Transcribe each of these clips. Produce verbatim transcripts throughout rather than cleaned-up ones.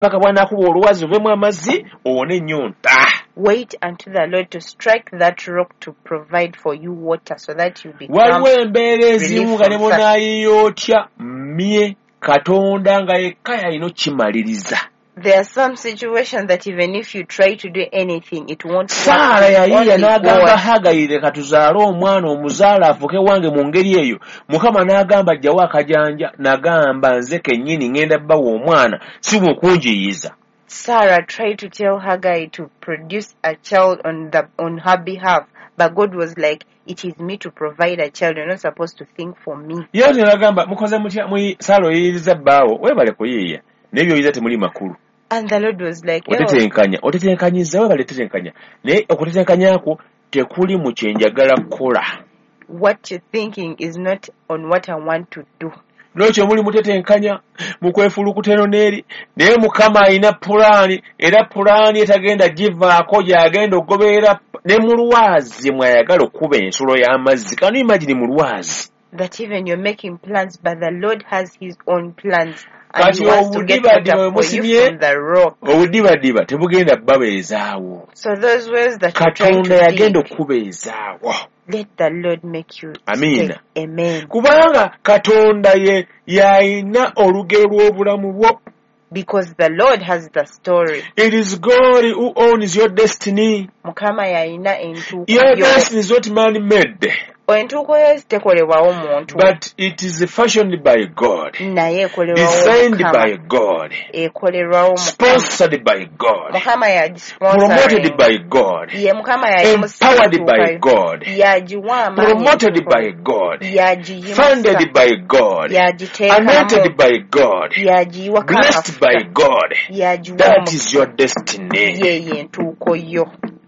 paka bwana akuba oluwazi ovemu amazzi owone ennyonta. Wait until the Lord to strike that rock to provide for you water so that you become waliwo embeera ezimu nga ne bonaayiyotya mmye Katonda nga yekka yalina okkimaliriza. There are some situations that even if you try to do anything, it won't work. Saara yayiya n'agamba Hagayire katuzaale omwana omuzaala afuke wange mu ngeri eyo. Mukama n'agamba ajjawo akajanja n'agamba nze kennyini ngenda bbawa omwana si mukunjiyiza. Sarah tried to tell Haggai to produce a child on the on her behalf, but God was like, it is me to provide a child. You're not supposed to think for me. Yo n'agamba mukoze mutya mu Saara oyiriza bbaawo webale kuyiiya. Nebyo yiza temuli makulu. And the Lord was like, otetenkanya otetenkanyiza webale tetenkanya naye okutetenkanyako tekuli mu kyenjagala kukola. What you're thinking is not on what I want to do. Lwekyo muli mutetenkanya mukwefulukuta eno n'eri naye Mukama alina pulaani era pulaani etagenda givaako gy'agenda okugoberera ne mu lwazi mwayagala okuba ensulo y'amazzi. Can you imagine mu lwazi? That even you're making plans, but the Lord has his own plans. And Kati he wants to get water for you from the rock. Obudibadiba tebugenda babeezaawo. So those ways that you're trying Katonda yagenda to okubeezaawo. let the Lord make you Amina. stay. Amen. Kubanga Katonda ye yalina olugero lw'obulamu bwo. Because the Lord has the story. It is God who owns your destiny. Mukama yalina entuuko Your yo. destiny is not man-made. Entuuko yo tekolebwawo muntu. But it is fashioned by God. Naye ekolebwawo Designed Mukama. by God. Ekolerwawo Mukama. Sponsored by God. Mukama yagisponsoring. Promoted by God. Ye Mukama Empowered by God. yagiwa amaanyi. Promoted by God. Yagiyimusa. Funded by God. Yagiteekamu. Anointed by God. Yagiwa Blessed by God. Yagiwa That is your destiny. ye ye entuuko yo.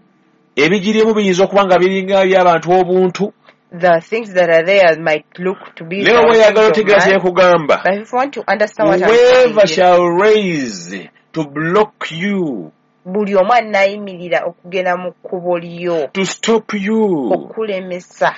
Ebigirimu biyinza okuba nga biringa by'abantu obuntu. The things that are there might look to be Leo wayagala otegera kye kugamba. but if you want to understand what I'm Whoever saying, shall raise to block you, buli omu anayimirira okugenda mu kkubo lyo to stop you, okulemesa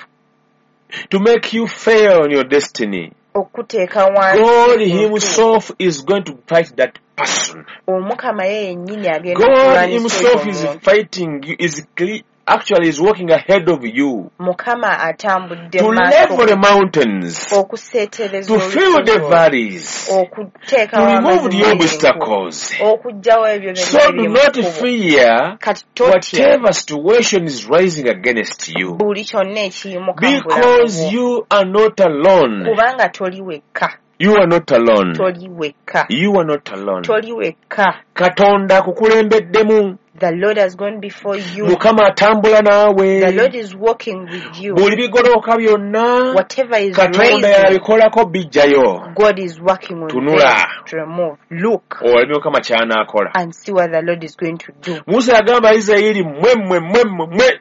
to make you fail on your destiny, okuteeka wansi God himself is going to fight that person. omukama ye yennyini agenda God okulwanyisa himself oyo is omuntu. fighting you, is cle- actually is walking ahead of you Mukama atambudde to level the mountains, okuseetereza to fill the olusozi, valleys, okuteeka to remove the obstacles. okugjawo ebyo So byonna do ebiri mu not kkubo. fear Kati totya whatever situation is rising against you, buli kyonna ekiyimuka mu because bulamu bwo. you are not alone. Kubanga toli wekka, You are not alone. toli wekka, You are not alone. toli wekka. Katonda akukulembeddemu. The Lord has gone before you. Mukama atambula naawe. The Lord is walking with you. Buli bigoloka byonna Whatever is Katonda raising, yabikolako bijjayo. God is working on Tunula. them to remove. Look Olabye Mukama ky'anaakola. and see what the Lord is going to do. Musa yagamba Isirayiri mmwe mmwe mmwe mmwe mmwe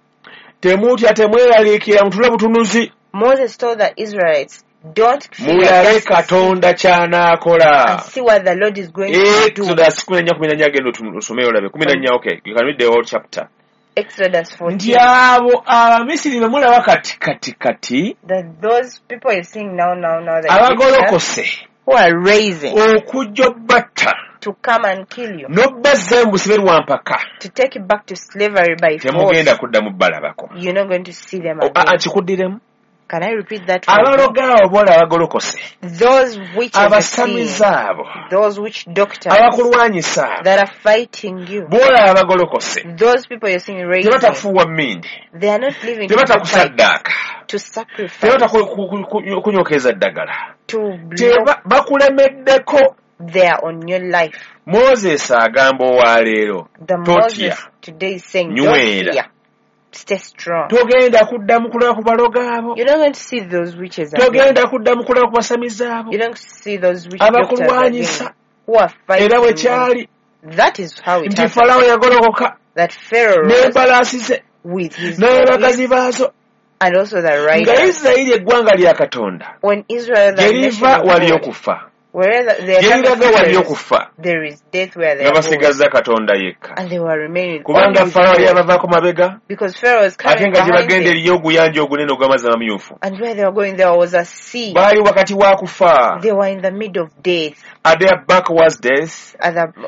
temutya temweraliikira mutule butunuzi. Moses told the Israelites, don't fear, Mulabe just Katonda and ky'anaakola. see what the Lord is going to do. Exodus kumi na nnya kumi na nnya agenda otusomere olabe. kumi na nnya, okay. You can read the whole chapter. Exodus Nti fourteen. abo Abamisiri be mulaba kati kati kati That those people you're seeing now, now, now, the Egyptians abagolokose who are raising okujja obbatta to come and kill you, n'obbazza embusibe lwampaka to take you back to slavery by temugenda force, kuddamu balabako. you're not going to see them Aa again. kikuddiremu Can I repeat that for you? abaloga abo bola abagolokose Those which are abasamiza abo those which doctors abakulwanyisa abo that are fighting you, bola abagolokose those people you're seeing raising, tebatakufuuwa mmindi they are not living to fight, tebatakusaddaaka to sacrifice, tebatakunyokeza ddagala to block. Teba- bakulemeddeko. They are on your life. Moses agamba owaleero The totya Moses today is saying, don't nywera fear, stay strong. togenda kuddamu kulaba ku baloga abo, You're not going to see those witches again. togenda kuddamu kulaba ku basamiza abo You're not going to see those witch doctors abakulwanyisa again who are era bwe fighting you. kyali That is how it nti happened. Falaawo yagolokoka That Pharaoh rose n'embalaasi ze with his n'abakazi donkey baazo and also the nga riders. Isirayiri eggwanga lya Katonda When Israel, the gye nation liva of wali God, okufa. Wherever they are Yendaga coming wali from, okufa. there is death where they Nga are going. basigaza Katonda yekka. And they were remaining. Kubanga only Farao with God. yabavaako mabega. Because Pharaoh was Ate coming nga gye behind bagenda them. eriyo oguyanja ogunene ogw'amazzi amamyufu. And where they were going, there was a sea. Baali wakati wa kufa. They were in the middle of death. Are they backwards death? At the,